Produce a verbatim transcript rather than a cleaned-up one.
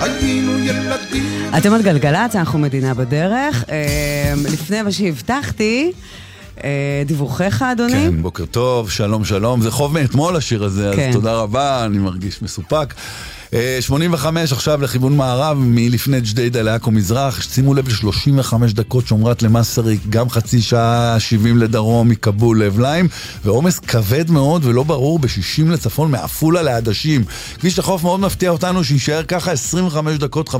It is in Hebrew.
אתם על גלגלת, אנחנו מדינה בדרך. לפני מה שהבטחתי, דיווחך, אדוני. כן, בוקר טוב, שלום שלום. זה חוב מאתמול השיר הזה, כן. אז תודה רבה, אני מרגיש מסופק. שמונים וחמש עכשיו לכיוון מערב, מלפני ג'דיידה לעכו מזרח. שימו לב ל-שלושים וחמש דקות שומרת למסריק, גם חצי שעה שבעים לדרום מקבול לאבליים, ועומס כבד מאוד ולא ברור ב-שישים לצפון מעפולה לעדשים. כביש החוף מאוד מפתיע אותנו שישאר ככה עשרים וחמש דקות.